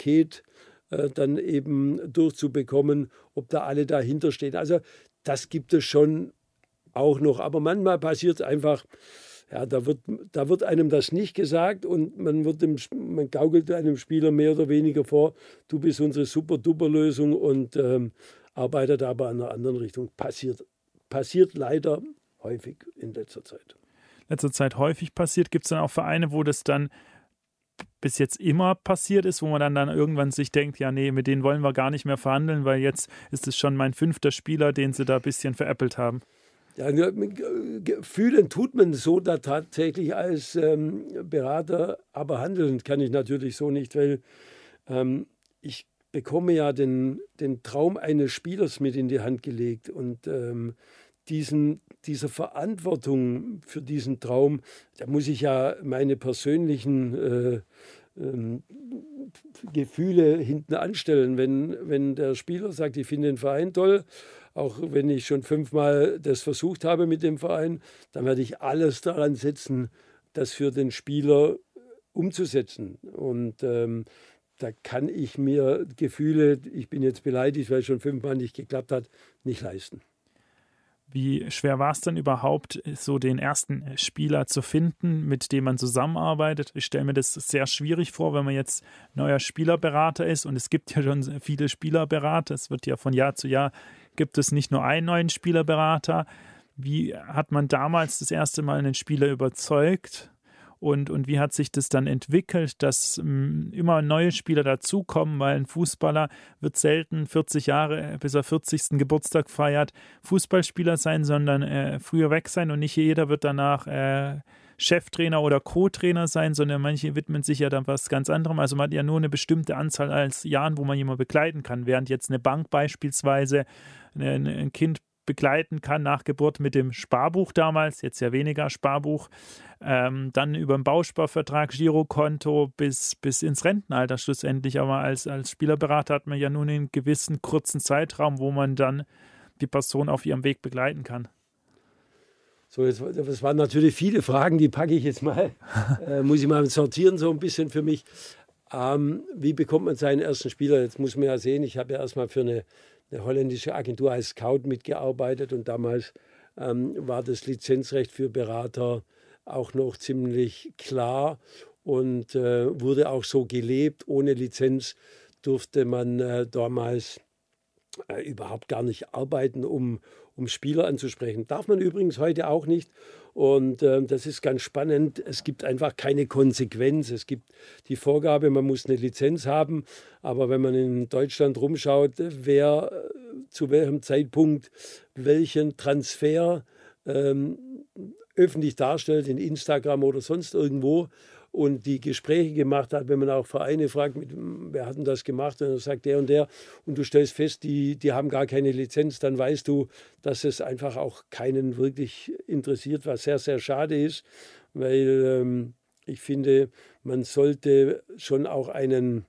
Paket dann eben durchzubekommen, ob da alle dahinter stehen. Also das gibt es schon auch noch. Aber manchmal passiert es einfach, ja, da wird einem das nicht gesagt und man gaukelt einem Spieler mehr oder weniger vor, du bist unsere Super-Duper-Lösung und arbeitet aber in einer anderen Richtung. Passiert leider häufig in letzter Zeit. Letzter Zeit häufig passiert. Gibt es dann auch Vereine, wo das dann bis jetzt immer passiert ist, wo man dann irgendwann sich denkt, ja nee, mit denen wollen wir gar nicht mehr verhandeln, weil jetzt ist es schon mein 5. Spieler, den sie da ein bisschen veräppelt haben? Ja, fühlen tut man so da tatsächlich als Berater, aber handeln kann ich natürlich so nicht, weil ich bekomme ja den Traum eines Spielers mit in die Hand gelegt und dieser Verantwortung für diesen Traum, da muss ich ja meine persönlichen Gefühle hinten anstellen. Wenn der Spieler sagt, ich finde den Verein toll, auch wenn ich schon 5-mal das versucht habe mit dem Verein, dann werde ich alles daran setzen, das für den Spieler umzusetzen. Und da kann ich mir Gefühle, ich bin jetzt beleidigt, weil es schon 5-mal nicht geklappt hat, nicht leisten. Wie schwer war es denn überhaupt, so den ersten Spieler zu finden, mit dem man zusammenarbeitet? Ich stelle mir das sehr schwierig vor, wenn man jetzt neuer Spielerberater ist und es gibt ja schon viele Spielerberater. Es wird ja von Jahr zu Jahr, gibt es nicht nur einen neuen Spielerberater. Wie hat man damals das erste Mal einen Spieler überzeugt? Und wie hat sich das dann entwickelt, dass immer neue Spieler dazukommen, weil ein Fußballer wird selten 40 Jahre, bis er 40. Geburtstag feiert, Fußballspieler sein, sondern früher weg sein und nicht jeder wird danach Cheftrainer oder Co-Trainer sein, sondern manche widmen sich ja dann was ganz anderem. Also man hat ja nur eine bestimmte Anzahl als Jahren, wo man jemanden begleiten kann, während jetzt eine Bank beispielsweise ein Kind begleiten kann nach Geburt mit dem Sparbuch damals, jetzt ja weniger Sparbuch, dann über einen Bausparvertrag, Girokonto bis ins Rentenalter schlussendlich. Aber als Spielerberater hat man ja nur einen gewissen kurzen Zeitraum, wo man dann die Person auf ihrem Weg begleiten kann. So, das waren natürlich viele Fragen, die packe ich jetzt mal, muss ich mal sortieren so ein bisschen für mich. Wie bekommt man seinen ersten Spieler? Jetzt muss man ja sehen, ich habe ja erstmal für eine holländische Agentur als Scout mitgearbeitet und damals war das Lizenzrecht für Berater auch noch ziemlich klar und wurde auch so gelebt. Ohne Lizenz durfte man damals überhaupt gar nicht arbeiten, um Spieler anzusprechen. Darf man übrigens heute auch nicht. Und das ist ganz spannend. Es gibt einfach keine Konsequenz. Es gibt die Vorgabe, man muss eine Lizenz haben. Aber wenn man in Deutschland rumschaut, wer zu welchem Zeitpunkt welchen Transfer öffentlich darstellt, in Instagram oder sonst irgendwo, und die Gespräche gemacht hat, wenn man auch Vereine fragt, wer hat denn das gemacht, und dann sagt der und du stellst fest, die haben gar keine Lizenz, dann weißt du, dass es einfach auch keinen wirklich interessiert, was sehr, sehr schade ist, weil ich finde, man sollte schon auch einen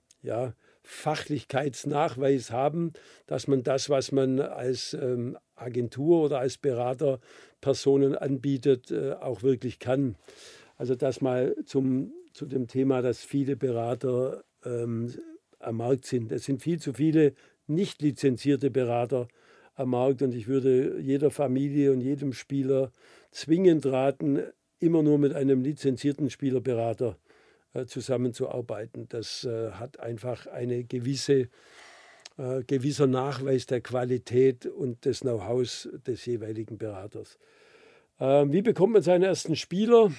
Fachlichkeitsnachweis haben, dass man das, was man als Agentur oder als Berater Personen anbietet, auch wirklich kann. Also das mal zu dem Thema, dass viele Berater am Markt sind. Es sind viel zu viele nicht lizenzierte Berater am Markt und ich würde jeder Familie und jedem Spieler zwingend raten, immer nur mit einem lizenzierten Spielerberater zusammenzuarbeiten. Das hat einfach eine gewisser Nachweis der Qualität und des Know-hows des jeweiligen Beraters. Wie bekommt man seinen ersten Spieler?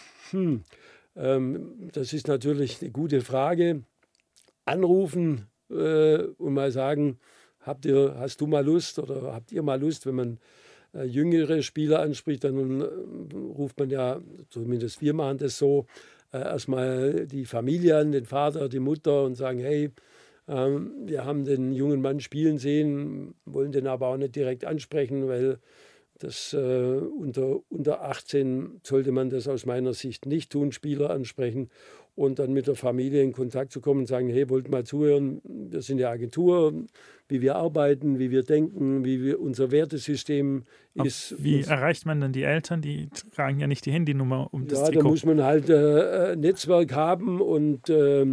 Das ist natürlich eine gute Frage. Anrufen und mal sagen, hast du mal Lust oder habt ihr mal Lust? Wenn man jüngere Spieler anspricht, dann ruft man ja, zumindest wir machen das so, erstmal die Familie an, den Vater, die Mutter und sagen, hey, wir haben den jungen Mann spielen sehen, wollen den aber auch nicht direkt ansprechen, weil das unter 18 sollte man das aus meiner Sicht nicht tun, Spieler ansprechen und dann mit der Familie in Kontakt zu kommen und sagen, hey, wollt mal zuhören, wir sind ja Agentur, wie wir arbeiten, wie wir denken, unser Wertesystem ist. Wie erreicht man denn die Eltern? Die tragen ja nicht die Handynummer um das Trikot. Da muss man halt Netzwerk haben und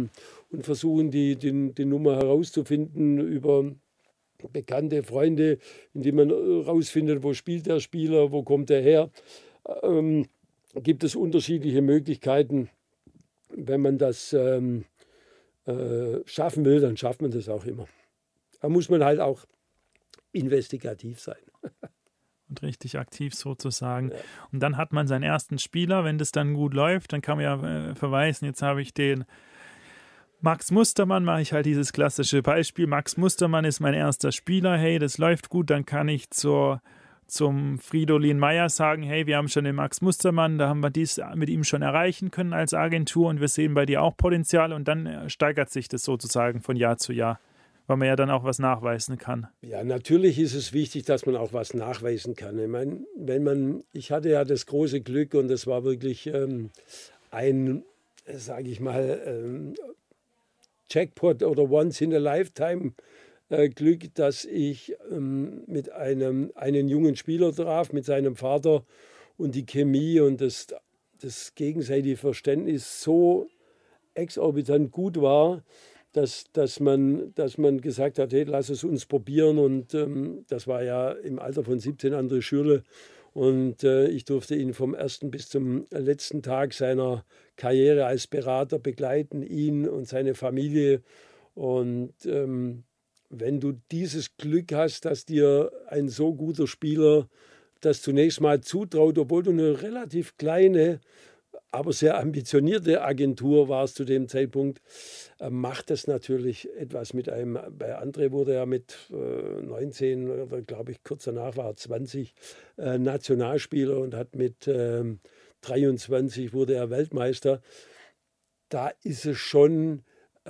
und versuchen, die Nummer herauszufinden über bekannte Freunde, indem man herausfindet, wo spielt der Spieler, wo kommt er her. Gibt es unterschiedliche Möglichkeiten. Wenn man das schaffen will, dann schafft man das auch immer. Da muss man halt auch investigativ sein. Und richtig aktiv sozusagen. Ja. Und dann hat man seinen ersten Spieler, wenn das dann gut läuft, dann kann man ja verweisen, jetzt habe ich den Max Mustermann, mache ich halt dieses klassische Beispiel. Max Mustermann ist mein erster Spieler, hey, das läuft gut, dann kann ich zum Fridolin Meyer sagen, hey, wir haben schon den Max Mustermann, da haben wir dies mit ihm schon erreichen können als Agentur und wir sehen bei dir auch Potenzial und dann steigert sich das sozusagen von Jahr zu Jahr, weil man ja dann auch was nachweisen kann. Ja, natürlich ist es wichtig, dass man auch was nachweisen kann. Ich meine, ich hatte ja das große Glück und das war wirklich ein, sage ich mal, Jackpot oder Once in a Lifetime Glück, dass ich mit einen jungen Spieler traf, mit seinem Vater und die Chemie und das gegenseitige Verständnis so exorbitant gut war, dass man gesagt hat, hey, lass es uns probieren. Und das war ja im Alter von 17 André Schürrle. Und ich durfte ihn vom ersten bis zum letzten Tag seiner Karriere als Berater begleiten, ihn und seine Familie. Und wenn du dieses Glück hast, dass dir ein so guter Spieler das zunächst mal zutraut, obwohl du eine relativ kleine, aber sehr ambitionierte Agentur warst zu dem Zeitpunkt, macht das natürlich etwas mit einem. Bei André wurde er mit 19 oder glaube ich kurz danach war er 20 Nationalspieler und hat mit 23 wurde er Weltmeister. Da ist es schon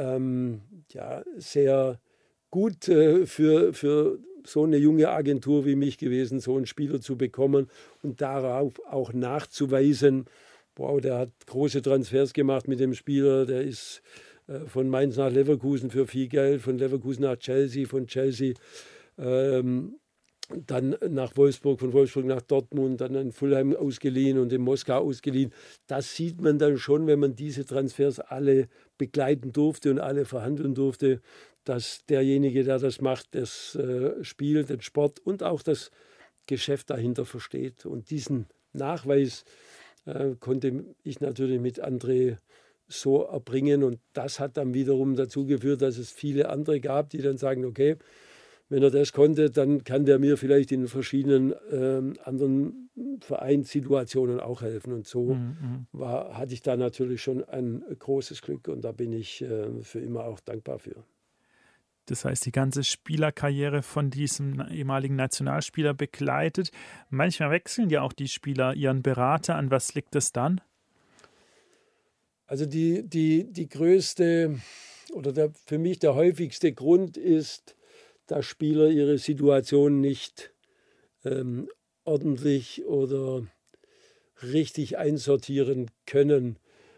sehr gut für so eine junge Agentur wie mich gewesen, so einen Spieler zu bekommen und darauf auch nachzuweisen, wow, der hat große Transfers gemacht mit dem Spieler, der ist von Mainz nach Leverkusen für viel Geld, von Leverkusen nach Chelsea, von Chelsea dann nach Wolfsburg, von Wolfsburg nach Dortmund, dann in Fulham ausgeliehen und in Moskau ausgeliehen. Das sieht man dann schon, wenn man diese Transfers alle begleiten durfte und alle verhandeln durfte, dass derjenige, der das macht, das Spiel, den Sport und auch das Geschäft dahinter versteht. Und diesen Nachweis konnte ich natürlich mit André so erbringen. Und das hat dann wiederum dazu geführt, dass es viele andere gab, die dann sagen, okay, wenn er das konnte, dann kann der mir vielleicht in verschiedenen anderen Vereinssituationen auch helfen. Und so hatte ich da natürlich schon ein großes Glück und da bin ich für immer auch dankbar für. Das heißt, die ganze Spielerkarriere von diesem ehemaligen Nationalspieler begleitet. Manchmal wechseln ja auch die Spieler ihren Berater. An was liegt das dann? Also die größte oder für mich der häufigste Grund ist, dass Spieler ihre Situation nicht ordentlich oder richtig einsortieren können.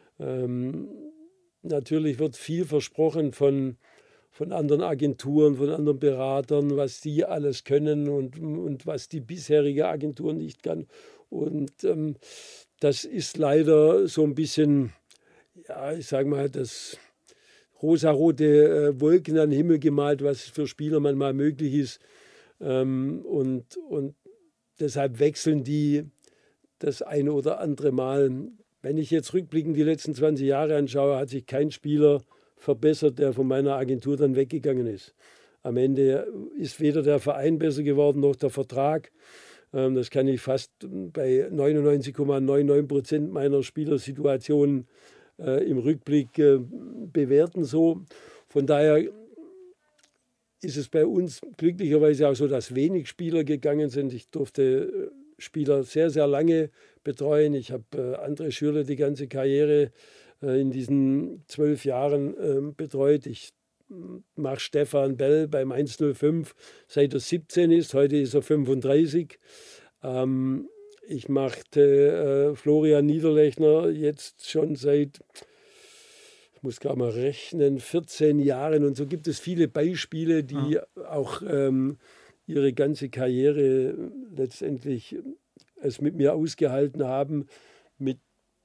Natürlich wird viel versprochen von anderen Agenturen, von anderen Beratern, was die alles können und was die bisherige Agentur nicht kann. Und das ist leider so ein bisschen, ja, ich sage mal, das rosarote Wolken an den Himmel gemalt, was für Spieler manchmal möglich ist. Und deshalb wechseln die das eine oder andere Mal. Wenn ich jetzt rückblickend die letzten 20 Jahre anschaue, hat sich kein Spieler verbessert, der von meiner Agentur dann weggegangen ist. Am Ende ist weder der Verein besser geworden, noch der Vertrag. Das kann ich fast bei 99,99% meiner Spielersituationen im Rückblick bewerten. So. Von daher ist es bei uns glücklicherweise auch so, dass wenig Spieler gegangen sind. Ich durfte Spieler sehr, sehr lange betreuen. Ich habe André Schürrle die ganze Karriere in diesen 12 Jahren betreut. Ich mache Stefan Bell beim 105, seit er 17 ist. Heute ist er 35. Ich machte Florian Niederlechner jetzt schon seit, ich muss gerade mal rechnen, 14 Jahren. Und so gibt es viele Beispiele, die auch ihre ganze Karriere letztendlich es mit mir ausgehalten haben, mit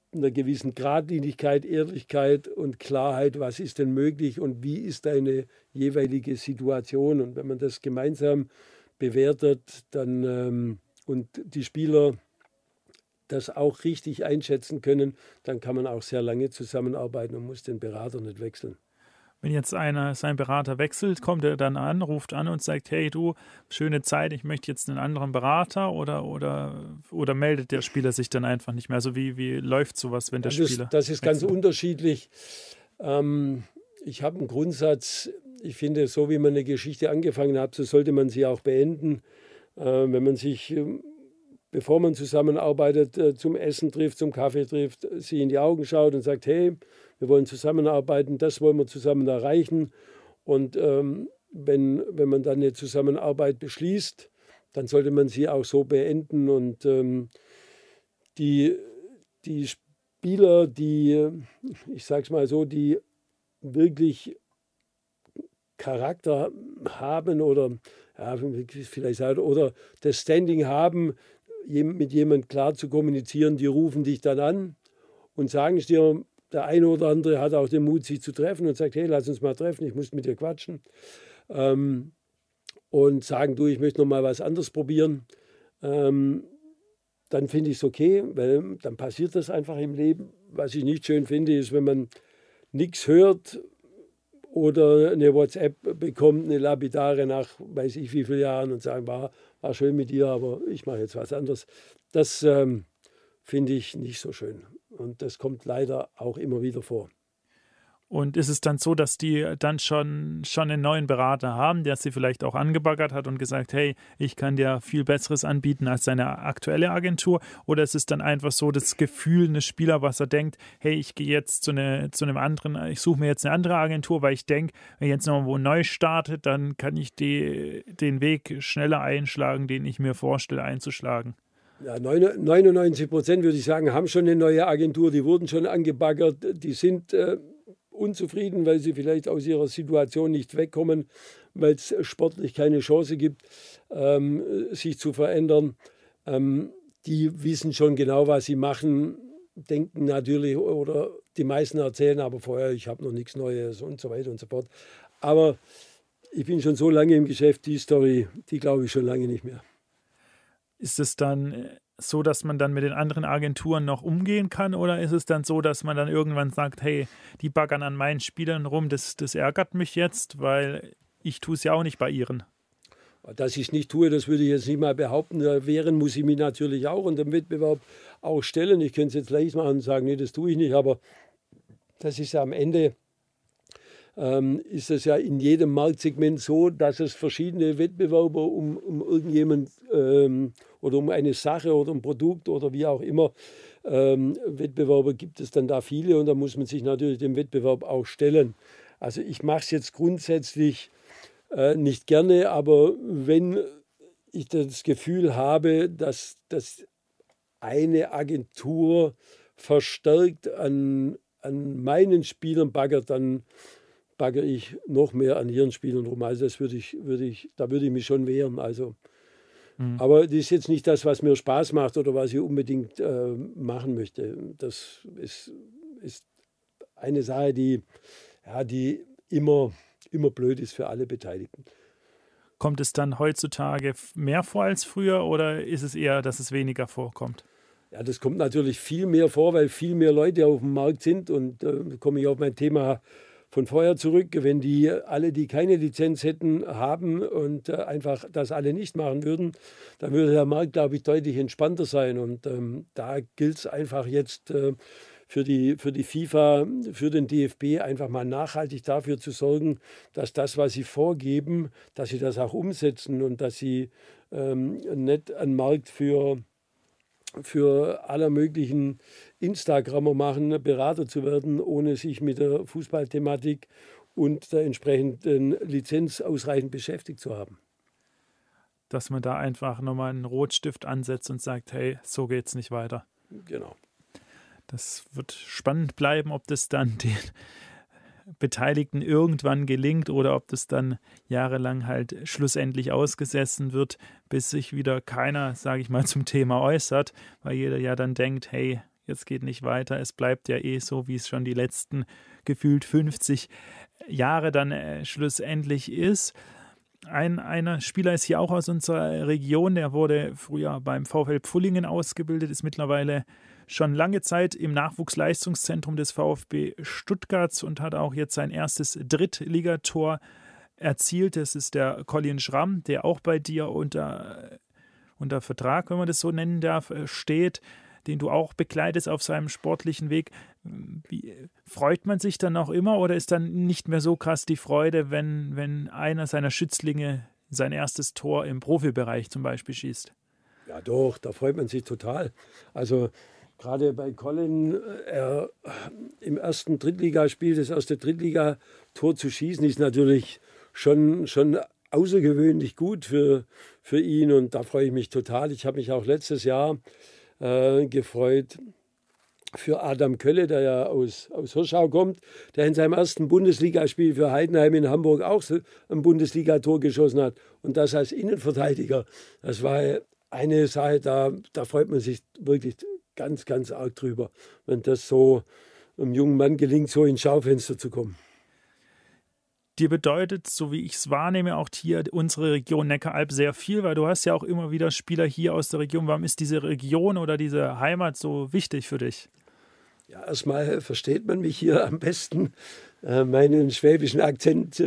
einer gewissen Geradlinigkeit, Ehrlichkeit und Klarheit, was ist denn möglich und wie ist deine jeweilige Situation. Und wenn man das gemeinsam bewertet, dann und die Spieler das auch richtig einschätzen können, dann kann man auch sehr lange zusammenarbeiten und muss den Berater nicht wechseln. Wenn jetzt einer seinen Berater wechselt, kommt er dann an, ruft an und sagt, hey du, schöne Zeit, ich möchte jetzt einen anderen Berater oder meldet der Spieler sich dann einfach nicht mehr? Also wie läuft sowas, wenn der Spieler Das ist ganz wechselt? unterschiedlich. Ich habe einen Grundsatz, ich finde, so wie man eine Geschichte angefangen hat, so sollte man sie auch beenden. Wenn man sich, bevor man zusammenarbeitet, zum Essen trifft, zum Kaffee trifft, sie in die Augen schaut und sagt, hey, wir wollen zusammenarbeiten, das wollen wir zusammen erreichen. Und wenn man dann eine Zusammenarbeit beschließt, dann sollte man sie auch so beenden. Und die Spieler, ich sage es mal so, die wirklich Charakter haben oder ja, vielleicht sagen, oder das Standing haben, mit jemandem klar zu kommunizieren, die rufen dich dann an und sagen es dir. Der eine oder andere hat auch den Mut, sich zu treffen und sagt, hey, lass uns mal treffen, ich muss mit dir quatschen. Und sagen, du, ich möchte noch mal was anderes probieren. Dann finde ich es okay, weil dann passiert das einfach im Leben. Was ich nicht schön finde, ist, wenn man nichts hört oder eine WhatsApp bekommt, eine lapidare nach weiß ich wie vielen Jahren und sagen, war schön mit dir, aber ich mache jetzt was anderes. Das finde ich nicht so schön. Und das kommt leider auch immer wieder vor. Und ist es dann so, dass die dann schon einen neuen Berater haben, der sie vielleicht auch angebaggert hat und gesagt, hey, ich kann dir viel Besseres anbieten als seine aktuelle Agentur? Oder ist es dann einfach so das Gefühl eines Spielers, was er denkt, hey, ich gehe jetzt zu einem anderen, ich suche mir jetzt eine andere Agentur, weil ich denke, wenn ich jetzt noch wo neu starte, dann kann ich den Weg schneller einschlagen, den ich mir vorstelle einzuschlagen. Ja, 99% würde ich sagen, haben schon eine neue Agentur, die wurden schon angebaggert, die sind unzufrieden, weil sie vielleicht aus ihrer Situation nicht wegkommen, weil es sportlich keine Chance gibt, sich zu verändern. Die wissen schon genau, was sie machen, denken natürlich, oder die meisten erzählen aber vorher, ich habe noch nichts Neues und so weiter und so fort. Aber ich bin schon so lange im Geschäft, die Story, die glaube ich schon lange nicht mehr. Ist es dann so, dass man dann mit den anderen Agenturen noch umgehen kann oder ist es dann so, dass man dann irgendwann sagt, hey, die baggern an meinen Spielern rum, das ärgert mich jetzt, weil ich tue es ja auch nicht bei ihren? Dass ich es nicht tue, das würde ich jetzt nicht mal behaupten. Wehren muss ich mich natürlich auch und dem Wettbewerb auch stellen. Ich könnte es jetzt leicht machen und sagen, nee, das tue ich nicht, aber das ist ja am Ende, ist es ja in jedem Marktsegment so, dass es verschiedene Wettbewerber um irgendjemand oder um eine Sache oder ein Produkt oder wie auch immer, Wettbewerber gibt es dann da viele und da muss man sich natürlich dem Wettbewerb auch stellen. Also ich mache es jetzt grundsätzlich nicht gerne, aber wenn ich das Gefühl habe, dass eine Agentur verstärkt an meinen Spielern baggert, dann bagger ich noch mehr an ihren Spielern rum. Also das würde ich mich schon wehren. Also, aber das ist jetzt nicht das, was mir Spaß macht oder was ich unbedingt machen möchte. Das ist eine Sache, die immer blöd ist für alle Beteiligten. Kommt es dann heutzutage mehr vor als früher oder ist es eher, dass es weniger vorkommt? Ja, das kommt natürlich viel mehr vor, weil viel mehr Leute auf dem Markt sind. Und komme ich auf mein Thema von vorher zurück, wenn die alle, die keine Lizenz hätten, haben und einfach das alle nicht machen würden, dann würde der Markt, glaube ich, deutlich entspannter sein. Und da gilt es einfach jetzt für die FIFA, für den DFB einfach mal nachhaltig dafür zu sorgen, dass das, was sie vorgeben, dass sie das auch umsetzen und dass sie nicht einen Markt für aller möglichen Instagrammer machen, Berater zu werden, ohne sich mit der Fußballthematik und der entsprechenden Lizenz ausreichend beschäftigt zu haben. Dass man da einfach nochmal einen Rotstift ansetzt und sagt, hey, so geht's nicht weiter. Genau. Das wird spannend bleiben, ob das dann den Beteiligten irgendwann gelingt oder ob das dann jahrelang halt schlussendlich ausgesessen wird, bis sich wieder keiner, sage ich mal, zum Thema äußert, weil jeder ja dann denkt, hey, jetzt geht nicht weiter, es bleibt ja so, wie es schon die letzten gefühlt 50 Jahre dann schlussendlich ist. Einer Spieler ist hier auch aus unserer Region, der wurde früher beim VfL Pfullingen ausgebildet, ist mittlerweile schon lange Zeit im Nachwuchsleistungszentrum des VfB Stuttgarts und hat auch jetzt sein erstes Drittligator erzielt. Das ist der Colin Schramm, der auch bei dir unter Vertrag, wenn man das so nennen darf, steht, den du auch begleitest auf seinem sportlichen Weg. Freut man sich dann auch immer oder ist dann nicht mehr so krass die Freude, wenn einer seiner Schützlinge sein erstes Tor im Profibereich zum Beispiel schießt? Ja doch, da freut man sich total. Also gerade bei Colin, im ersten Drittligaspiel, das erste Drittligator zu schießen, ist natürlich schon außergewöhnlich gut für ihn und da freue ich mich total. Ich habe mich auch letztes Jahr gefreut für Adam Kölle, der ja aus Hirschau kommt, der in seinem ersten Bundesligaspiel für Heidenheim in Hamburg auch ein Bundesligator geschossen hat und das als Innenverteidiger. Das war eine Sache, da freut man sich wirklich ganz, ganz arg drüber, wenn das so einem jungen Mann gelingt, so ins Schaufenster zu kommen. Dir bedeutet, so wie ich es wahrnehme, auch hier unsere Region Neckaralb sehr viel, weil du hast ja auch immer wieder Spieler hier aus der Region. Warum ist diese Region oder diese Heimat so wichtig für dich? Ja, erstmal versteht man mich hier am besten. Meinen schwäbischen Akzent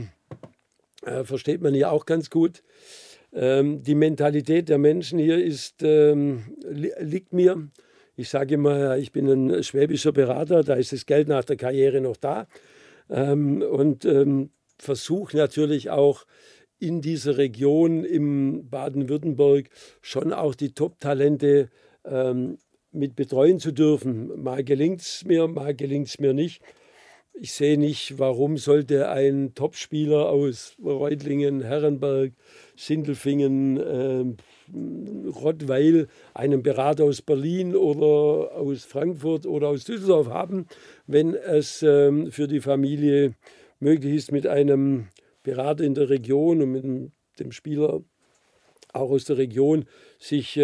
versteht man hier auch ganz gut. Die Mentalität der Menschen hier liegt mir. Ich sage immer, ich bin ein schwäbischer Berater, da ist das Geld nach der Karriere noch da. Und versuche natürlich auch in dieser Region im Baden-Württemberg schon auch die Top-Talente mit betreuen zu dürfen. Mal gelingt es mir, mal gelingt es mir nicht. Ich sehe nicht, warum sollte ein Topspieler aus Reutlingen, Herrenberg, Sindelfingen, Rottweil einen Berater aus Berlin oder aus Frankfurt oder aus Düsseldorf haben, wenn es für die Familie möglich ist, mit einem Berater in der Region und mit dem Spieler auch aus der Region sich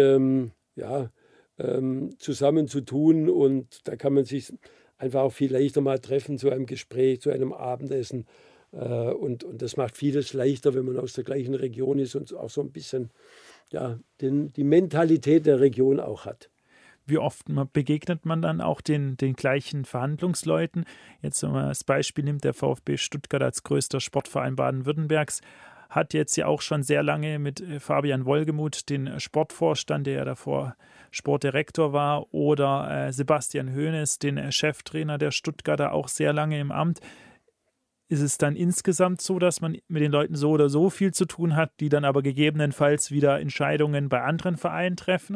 zusammenzutun. Und da kann man sich einfach auch viel leichter mal treffen zu einem Gespräch, zu einem Abendessen. Und das macht vieles leichter, wenn man aus der gleichen Region ist und auch so ein bisschen die Mentalität der Region auch hat. Wie oft begegnet man dann auch den gleichen Verhandlungsleuten? Jetzt, wenn man das Beispiel nimmt, der VfB Stuttgart als größter Sportverein Baden-Württembergs hat jetzt ja auch schon sehr lange mit Fabian Wohlgemuth den Sportvorstand, der ja davor Sportdirektor war, oder Sebastian Hoeneß, den Cheftrainer der Stuttgarter, auch sehr lange im Amt. Ist es dann insgesamt so, dass man mit den Leuten so oder so viel zu tun hat, die dann aber gegebenenfalls wieder Entscheidungen bei anderen Vereinen treffen?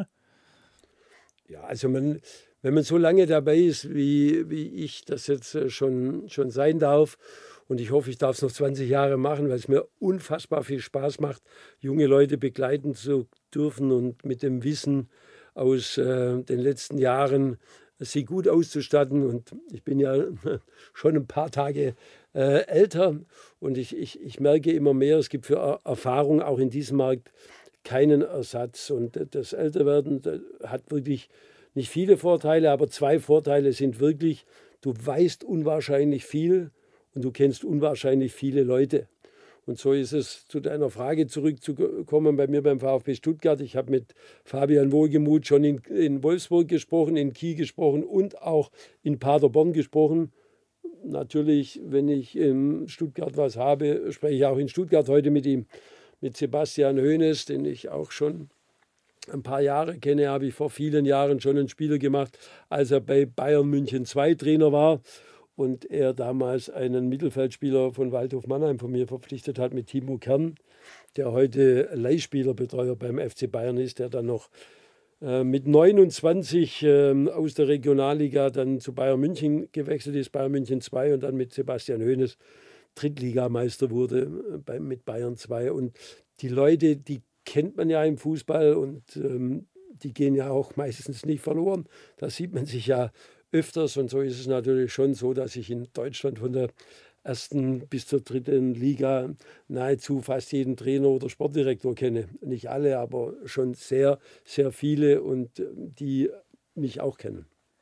Ja, also wenn man so lange dabei ist, wie ich das jetzt schon sein darf, und ich hoffe, ich darf es noch 20 Jahre machen, weil es mir unfassbar viel Spaß macht, junge Leute begleiten zu dürfen und mit dem Wissen aus den letzten Jahren sie gut auszustatten. Und ich bin ja schon ein paar Tage älter und ich merke immer mehr, es gibt für Erfahrung auch in diesem Markt keinen Ersatz. Und das Älterwerden hat wirklich nicht viele Vorteile, aber 2 Vorteile sind wirklich, du weißt unwahrscheinlich viel und du kennst unwahrscheinlich viele Leute. Und so ist es, zu deiner Frage zurückzukommen, bei mir beim VfB Stuttgart. Ich habe mit Fabian Wohlgemuth schon in Wolfsburg gesprochen, in Kiel gesprochen und auch in Paderborn gesprochen. Natürlich, wenn ich in Stuttgart was habe, spreche ich auch in Stuttgart heute mit ihm. Mit Sebastian Hoeneß, den ich auch schon ein paar Jahre kenne, habe ich vor vielen Jahren schon einen Spieler gemacht, als er bei Bayern München 2 Trainer war. Und er damals einen Mittelfeldspieler von Waldhof Mannheim von mir verpflichtet hat mit Timo Kern, der heute Leihspielerbetreuer beim FC Bayern ist, der dann noch mit 29 aus der Regionalliga dann zu Bayern München gewechselt ist, Bayern München 2 und dann mit Sebastian Hoeneß Drittligameister wurde mit Bayern 2. Und die Leute, die kennt man ja im Fußball und die gehen ja auch meistens nicht verloren. Da sieht man sich ja öfters und so ist es natürlich schon so, dass ich in Deutschland von der ersten bis zur 3. Liga nahezu fast jeden Trainer oder Sportdirektor kenne. Nicht alle, aber schon sehr, sehr viele und die mich auch kennen.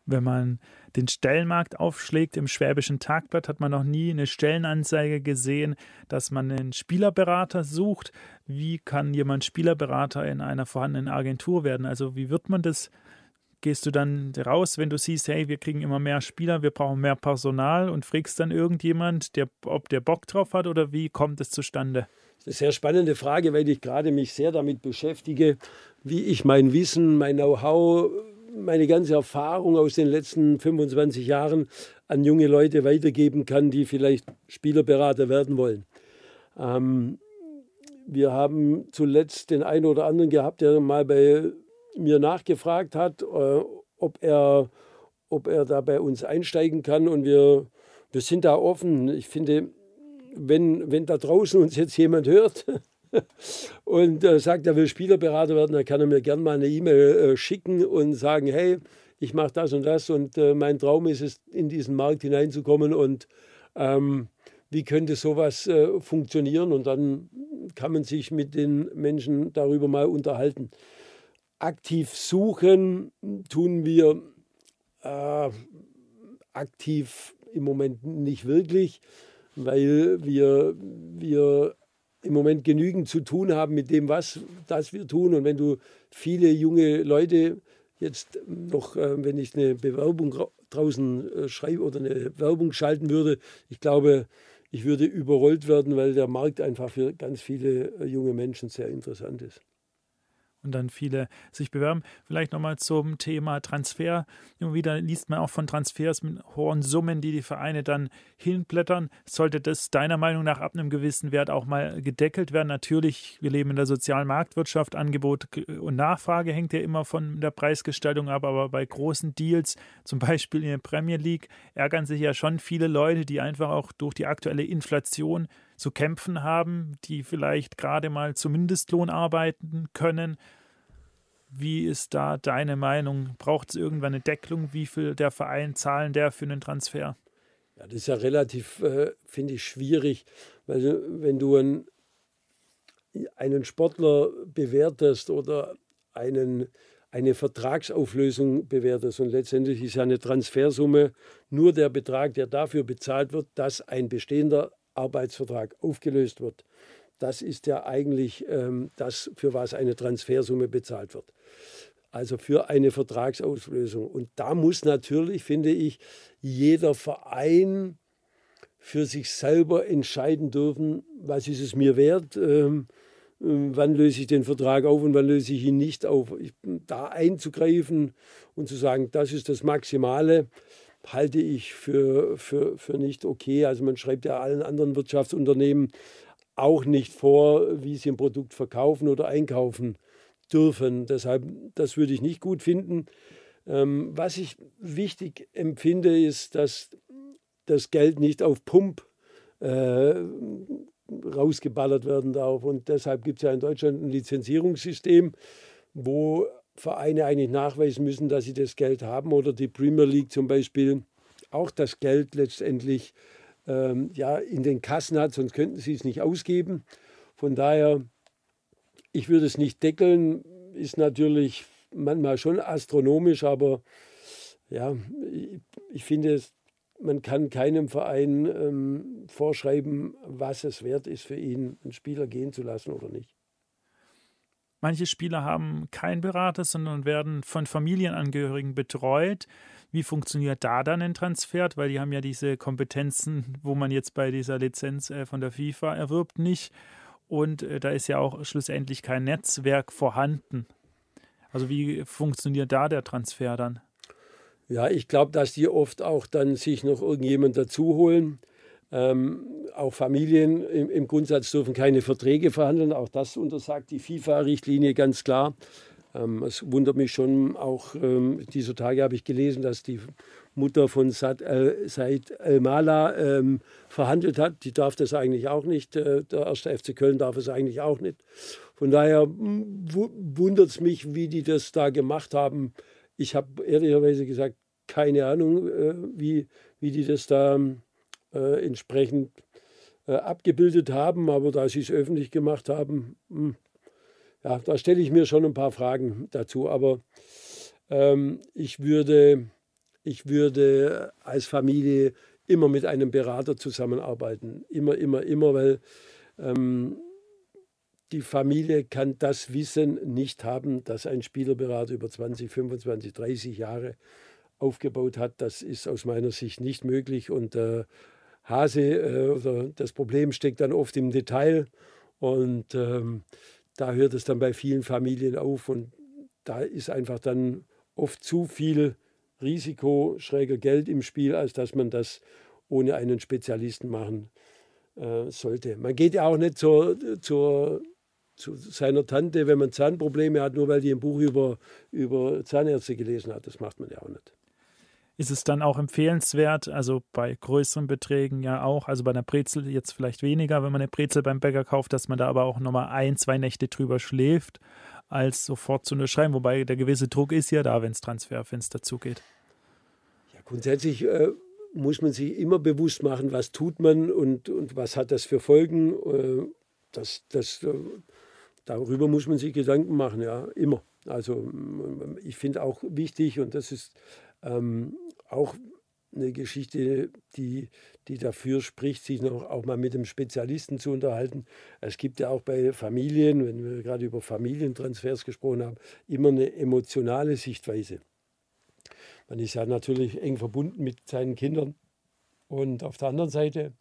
Wenn man den Stellenmarkt aufschlägt im Schwäbischen Tagblatt, hat man noch nie eine Stellenanzeige gesehen, dass man einen Spielerberater sucht. Wie kann jemand Spielerberater in einer vorhandenen Agentur werden? Also wie wird man das? Gehst du dann raus, wenn du siehst, hey, wir kriegen immer mehr Spieler, wir brauchen mehr Personal und fragst dann irgendjemand, ob der Bock drauf hat oder wie kommt es zustande? Das ist eine sehr spannende Frage, weil ich gerade mich sehr damit beschäftige, wie ich mein Wissen, mein Know-how, meine ganze Erfahrung aus den letzten 25 Jahren an junge Leute weitergeben kann, die vielleicht Spielerberater werden wollen. Wir haben zuletzt den einen oder anderen gehabt, der mal bei mir nachgefragt hat, ob er da bei uns einsteigen kann. Und wir sind da offen. Ich finde, wenn da draußen uns jetzt jemand hört und sagt, er will Spielerberater werden, dann kann er mir gerne mal eine E-Mail schicken und sagen, hey, ich mache das und mein Traum ist es, in diesen Markt hineinzukommen und wie könnte sowas funktionieren? Und dann kann man sich mit den Menschen darüber mal unterhalten. Aktiv suchen tun wir aktiv im Moment nicht wirklich, weil wir im Moment genügend zu tun haben mit dem, was wir tun. Und wenn du viele junge Leute jetzt noch, wenn ich eine Bewerbung draußen schreibe oder eine Werbung schalten würde, ich glaube, ich würde überrollt werden, weil der Markt einfach für ganz viele junge Menschen sehr interessant ist. Und dann viele sich bewerben. Vielleicht nochmal zum Thema Transfer. Immer wieder liest man auch von Transfers mit hohen Summen, die Vereine dann hinblättern. Sollte das deiner Meinung nach ab einem gewissen Wert auch mal gedeckelt werden? Natürlich, wir leben in der sozialen Marktwirtschaft. Angebot und Nachfrage hängt ja immer von der Preisgestaltung ab. Aber bei großen Deals, zum Beispiel in der Premier League, ärgern sich ja schon viele Leute, die einfach auch durch die aktuelle Inflation zu kämpfen haben, die vielleicht gerade mal zum Mindestlohn arbeiten können. Wie ist da deine Meinung? Braucht es irgendwann eine Deckelung? Wie viel der Verein zahlen der für einen Transfer? Ja, das ist ja relativ, finde ich, schwierig, weil wenn du einen Sportler bewertest oder eine Vertragsauflösung bewertest und letztendlich ist ja eine Transfersumme nur der Betrag, der dafür bezahlt wird, dass ein bestehender Arbeitsvertrag aufgelöst wird. Das ist ja eigentlich das, für was eine Transfersumme bezahlt wird. Also für eine Vertragsauslösung. Und da muss natürlich, finde ich, jeder Verein für sich selber entscheiden dürfen, was ist es mir wert, wann löse ich den Vertrag auf und wann löse ich ihn nicht auf. Da einzugreifen und zu sagen, das ist das Maximale, halte ich für nicht okay. Also man schreibt ja allen anderen Wirtschaftsunternehmen auch nicht vor, wie sie ein Produkt verkaufen oder einkaufen dürfen. Deshalb, das würde ich nicht gut finden. Was ich wichtig empfinde, ist, dass das Geld nicht auf Pump rausgeballert werden darf. Und deshalb gibt es ja in Deutschland ein Lizenzierungssystem, wo Vereine eigentlich nachweisen müssen, dass sie das Geld haben oder die Premier League zum Beispiel auch das Geld letztendlich in den Kassen hat, sonst könnten sie es nicht ausgeben. Von daher, ich würde es nicht deckeln, ist natürlich manchmal schon astronomisch, aber ja, ich finde, man kann keinem Verein vorschreiben, was es wert ist für ihn, einen Spieler gehen zu lassen oder nicht. Manche Spieler haben keinen Berater, sondern werden von Familienangehörigen betreut. Wie funktioniert da dann ein Transfer? Weil die haben ja diese Kompetenzen, wo man jetzt bei dieser Lizenz von der FIFA erwirbt, nicht. Und da ist ja auch schlussendlich kein Netzwerk vorhanden. Also wie funktioniert da der Transfer dann? Ja, ich glaube, dass die oft auch dann sich noch irgendjemand dazu holen. Auch Familien im Grundsatz dürfen keine Verträge verhandeln. Auch das untersagt die FIFA-Richtlinie ganz klar. Es wundert mich schon, auch dieser Tage habe ich gelesen, dass die Mutter von Said El-Mala verhandelt hat. Die darf das eigentlich auch nicht. Der 1. FC Köln darf es eigentlich auch nicht. Von daher wundert es mich, wie die das da gemacht haben. Ich habe ehrlicherweise gesagt, keine Ahnung, wie die das da entsprechend abgebildet haben, aber da sie es öffentlich gemacht haben, ja, da stelle ich mir schon ein paar Fragen dazu. Aber ich würde Ich würde als Familie immer mit einem Berater zusammenarbeiten. Immer, weil die Familie kann das Wissen nicht haben, das ein Spielerberater über 20, 25, 30 Jahre aufgebaut hat. Das ist aus meiner Sicht nicht möglich. Und oder das Problem steckt dann oft im Detail. Und da hört es dann bei vielen Familien auf. Und da ist einfach dann oft zu viel Risiko, schräger Geld im Spiel, als dass man das ohne einen Spezialisten machen sollte. Man geht ja auch nicht zu seiner Tante, wenn man Zahnprobleme hat, nur weil die ein Buch über Zahnärzte gelesen hat. Das macht man ja auch nicht. Ist es dann auch empfehlenswert, also bei größeren Beträgen ja auch, also bei einer Brezel jetzt vielleicht weniger, wenn man eine Brezel beim Bäcker kauft, dass man da aber auch nochmal 1-2 Nächte drüber schläft, als sofort zu unterschreiben, wobei der gewisse Druck ist ja da, wenn es Transferfenster zugeht. Ja, grundsätzlich muss man sich immer bewusst machen, was tut man und was hat das für Folgen. Darüber muss man sich Gedanken machen, ja, immer. Also ich finde auch wichtig, und das ist auch eine Geschichte, die dafür spricht, sich noch auch mal mit dem Spezialisten zu unterhalten. Es gibt ja auch bei Familien, wenn wir gerade über Familientransfers gesprochen haben, immer eine emotionale Sichtweise. Man ist ja natürlich eng verbunden mit seinen Kindern. Und auf der anderen Seite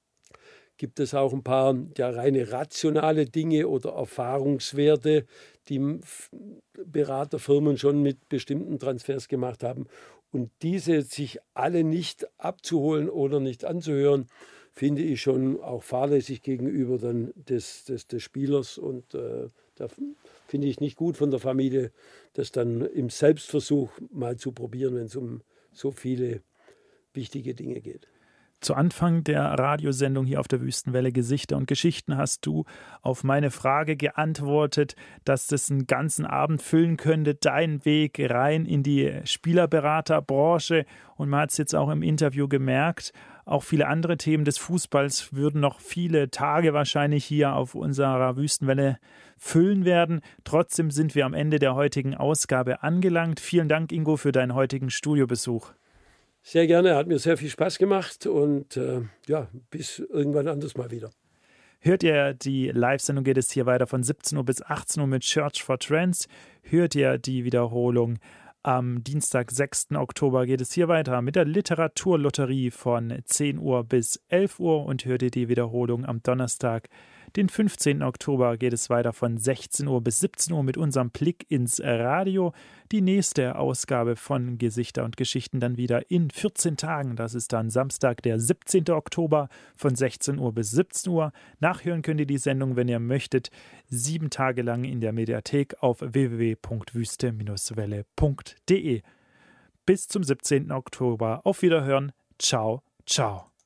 gibt es auch ein paar reine rationale Dinge oder Erfahrungswerte, die Beraterfirmen schon mit bestimmten Transfers gemacht haben. Und diese sich alle nicht abzuholen oder nicht anzuhören, finde ich schon auch fahrlässig gegenüber dann des Spielers. Und da finde ich nicht gut von der Familie, das dann im Selbstversuch mal zu probieren, wenn es um so viele wichtige Dinge geht. Zu Anfang der Radiosendung hier auf der Wüstenwelle Gesichter und Geschichten hast du auf meine Frage geantwortet, dass das einen ganzen Abend füllen könnte, dein Weg rein in die Spielerberaterbranche. Und man hat es jetzt auch im Interview gemerkt, auch viele andere Themen des Fußballs würden noch viele Tage wahrscheinlich hier auf unserer Wüstenwelle füllen werden. Trotzdem sind wir am Ende der heutigen Ausgabe angelangt. Vielen Dank, Ingo, für deinen heutigen Studiobesuch. Sehr gerne, hat mir sehr viel Spaß gemacht und bis irgendwann anders mal wieder. Hört ihr die Live-Sendung, geht es hier weiter von 17 Uhr bis 18 Uhr mit Church for Trends. Hört ihr die Wiederholung am Dienstag, 6. Oktober, geht es hier weiter mit der Literaturlotterie von 10 Uhr bis 11 Uhr und hört ihr die Wiederholung am Donnerstag, den 15. Oktober, geht es weiter von 16 Uhr bis 17 Uhr mit unserem Blick ins Radio. Die nächste Ausgabe von Gesichter und Geschichten dann wieder in 14 Tagen. Das ist dann Samstag, der 17. Oktober von 16 Uhr bis 17 Uhr. Nachhören könnt ihr die Sendung, wenn ihr möchtet, 7 Tage lang in der Mediathek auf www.wüste-welle.de. Bis zum 17. Oktober. Auf Wiederhören. Ciao, ciao.